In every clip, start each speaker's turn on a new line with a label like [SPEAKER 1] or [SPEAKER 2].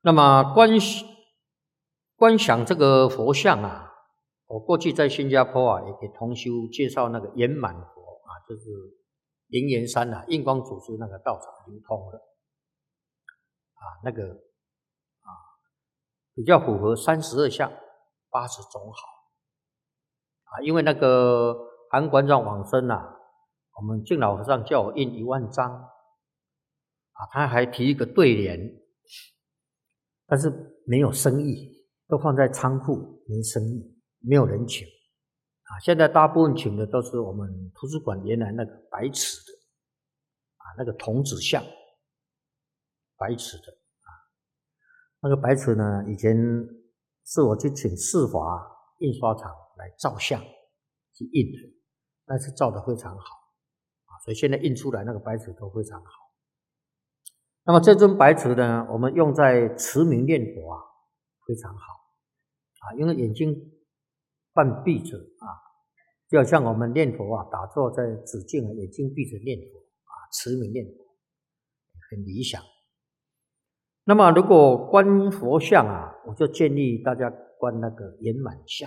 [SPEAKER 1] 那么观想这个佛像啊，我过去在新加坡啊，也给同修介绍那个圆满佛啊，就是灵岩山啊，印光祖师那个道场灵通的啊，那个啊比较符合32相80种好啊，因为那个韩馆长往生啊，我们净老和尚叫我印10000张啊，他还提一个对联。但是没有生意，都放在仓库，没生意，没有人请啊。现在大部分请的都是我们图书馆原来那个白瓷的啊，那个童子像，白瓷的啊。那个白瓷呢，以前是我去请世华印刷厂来照相去印的，但是照得非常好啊，所以现在印出来那个白瓷都非常好。那么这尊白瓷呢，我们用在持名念佛啊，非常好啊，因为眼睛半闭着啊，就好像我们念佛啊，打坐在止境啊，眼睛闭着念佛啊，持名念佛很理想。那么如果观佛像啊，我就建议大家观那个圆满像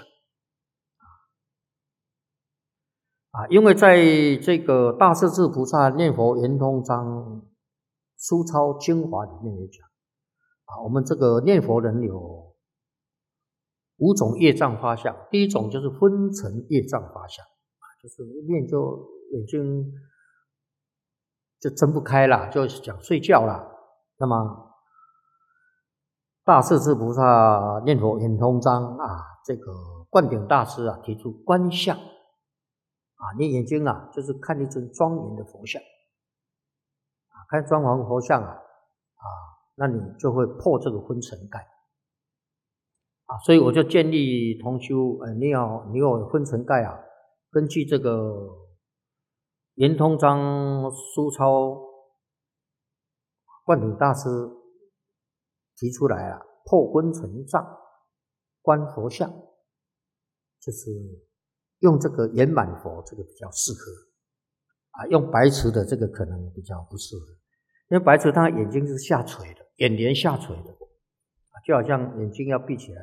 [SPEAKER 1] 啊，因为在这个大势至菩萨念佛圆通章书抄精华里面也讲啊，我们这个念佛人有5种业障发相。第一种就是昏沉业障发相啊，就是一念就眼睛就睁不开了，就想睡觉了。那么大势至菩萨念佛圆通章啊，这个灌顶大师啊提出观相啊，你眼睛啊就是看一尊庄严的佛像啊，看庄严佛像啊，那你就会破这个昏沉盖啊，所以我就建议同修，你有昏沉盖啊，根据这个圆通章书抄灌顶大师提出来啊，破昏沉障观佛像，就是用这个圆满佛，这个比较适合啊，用白瓷的这个可能比较不适合，因为白瓷它眼睛是下垂的，眼帘下垂的，就好像眼睛要闭起来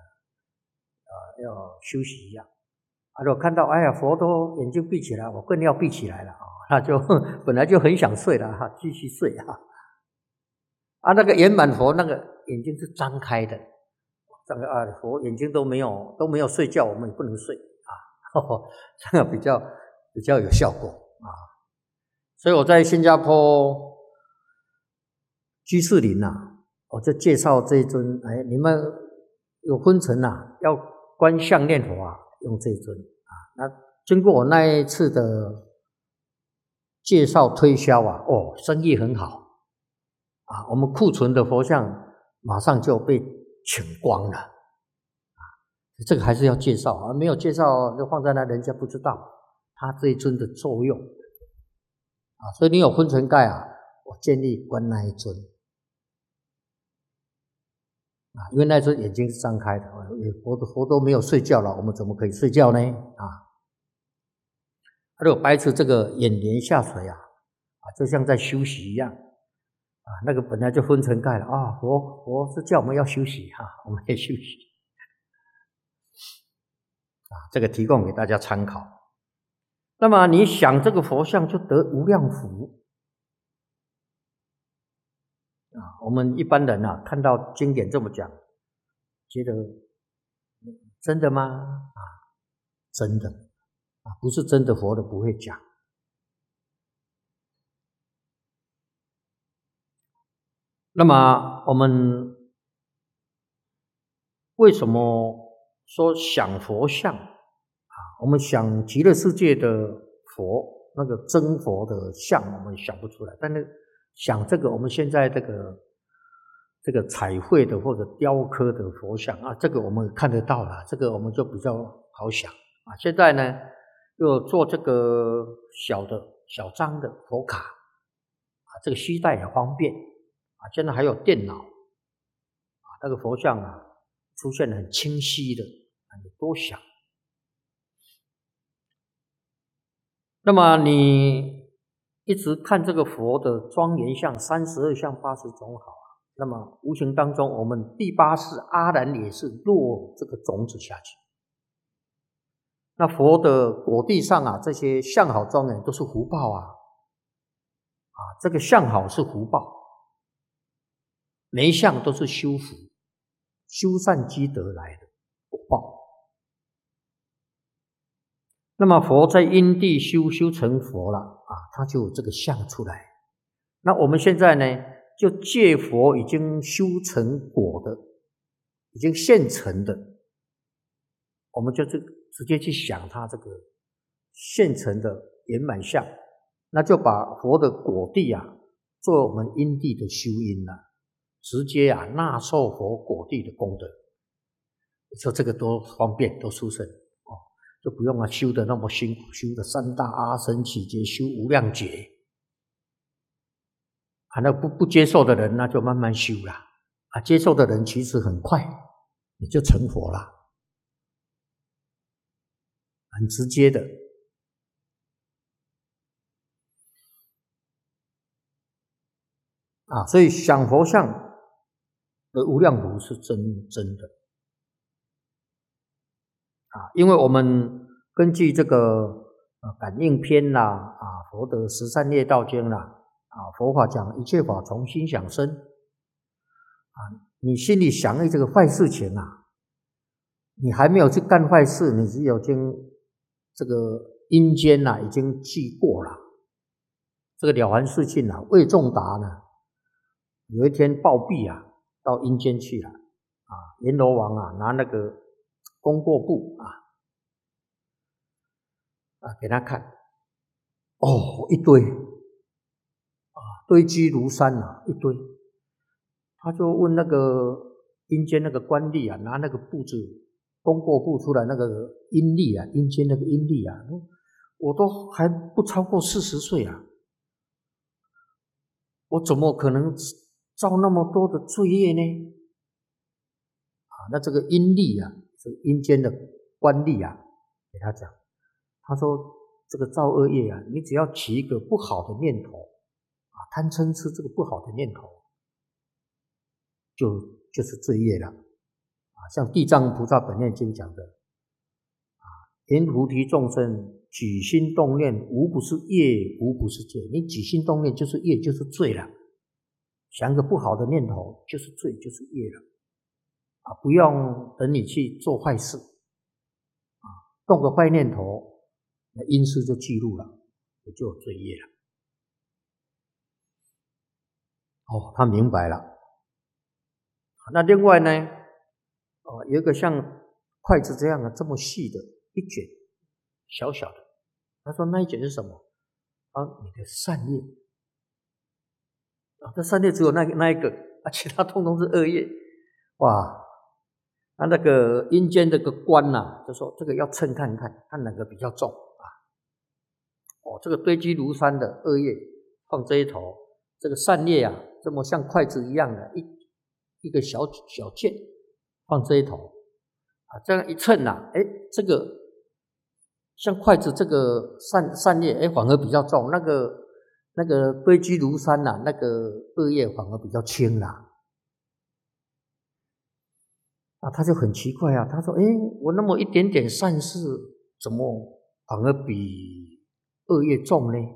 [SPEAKER 1] 要休息一样啊。如果看到哎呀佛都眼睛闭起来，我更要闭起来了啊，那就本来就很想睡了哈，继续睡啊。那个圆满佛那个眼睛是张开的，这个佛眼睛都没有睡觉，我们也不能睡啊，这个比较有效果啊。所以我在新加坡居士林啊，我就介绍这一尊，你们有昏沉啊，要观相念佛啊，用这一尊啊。那经过我那一次的介绍推销啊，生意很好啊，我们库存的佛像马上就被请光了啊。这个还是要介绍啊，没有介绍就放在那，人家不知道它这一尊的作用啊。所以你有昏沉盖啊，我建议观那一尊啊，因为那尊眼睛是张开的，佛都没有睡觉了，我们怎么可以睡觉呢？如果白瓷这个眼帘下垂啊，就像在休息一样啊，那个本来就昏沉盖了啊，佛是叫我们要休息哈，我们也休息啊，这个提供给大家参考。那么你想这个佛像就得无量福啊，我们一般人啊，看到经典这么讲，觉得真的吗？真的啊，不是真的佛的不会讲。那么我们为什么说想佛像啊？我们想极乐世界的佛，那个真佛的像，我们想不出来。但是想这个我们现在这个彩绘的或者雕刻的佛像啊，这个我们看得到了，这个我们就比较好想啊。现在呢，又做这个小张的佛卡啊，这个携带也方便啊。现在还有电脑啊，那个佛像啊出现很清晰的啊，你多想。那么你一直看这个佛的庄严相32相80种好啊， 那么无形当中，我们第八世阿难也是落这个种子下去。那佛的果地上啊，这些相好庄严都是福报啊，这个相好是福报，每一项都是修福、修善积德来的果报。那么佛在因地修成佛了他就有这个相出来。那我们现在呢，就借佛已经修成果的，已经现成的，我们就直接去想它这个现成的圆满相，那就把佛的果地做我们因地的修因直接纳受佛果地的功德。你说这个多方便，多殊胜就不用修的那么辛苦，修的三大阿僧祇劫，修无量劫那不接受的人那就慢慢修啦接受的人其实很快你就成佛了，很直接的所以想佛像的无量福是真的因为我们根据这个感应篇佛的十善业道经佛法讲一切法从心想生你心里想这个坏事情你还没有去干坏事，你只有经这个阴间已经记过了。这个了凡四训魏仲达呢，有一天暴毙到阴间去了阎罗王拿那个功过簿给他看，一堆堆积如山一堆。他就问那个阴间那个官吏拿那个簿子功过簿出来，那个阴历阴间那个阴历我都还不超过40岁我怎么可能造那么多的罪业呢？那这个阴历这个阴间的官吏给他讲，他说这个造恶业你只要起一个不好的念头贪嗔痴这个不好的念头就是罪业了像地藏菩萨本愿经讲的言菩提众生起心动念无不是业，无不是罪。你起心动念就是业，就是罪了。想个不好的念头就是罪，就是业了不用等你去做坏事动个坏念头，那因事就记录了，也就有罪业了。他明白了。那另外呢有一个像筷子这样这么细的一卷小小的，他说那一卷是什么你的善业这善业只有那一个其他通通是恶业。哇，那个阴间这个官就说这个要称看哪个比较重这个堆积如山的恶业放这一头，这个善业这么像筷子一样的一个小件放这一头这样一称这个像筷子这个善业反而比较重，那个堆积如山那个恶业反而比较轻他就很奇怪他说我那么一点点善事怎么反而比恶业重呢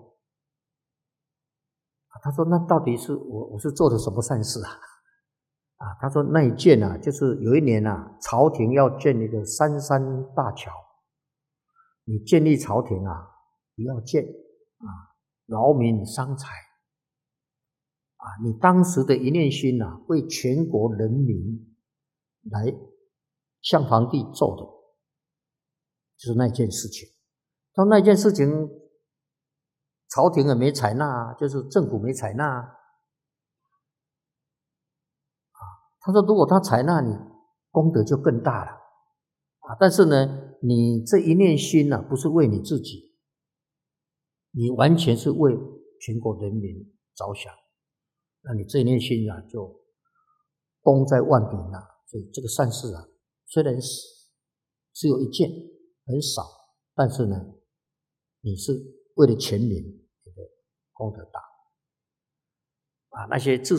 [SPEAKER 1] 他说那到底是我是做的什么善事他说那一件就是有一年朝廷要建一个三山大桥，你建立朝廷不要建劳民伤财你当时的一念心为全国人民来向皇帝奏的，就是那件事情。他说那件事情朝廷也没采纳就是政府没采纳他说如果他采纳你功德就更大了但是呢你这一念心不是为你自己，你完全是为全国人民着想，那你这一念心就功在万民所以这个善事虽然只有一件很少，但是呢你是为了全民，你的功德大那些自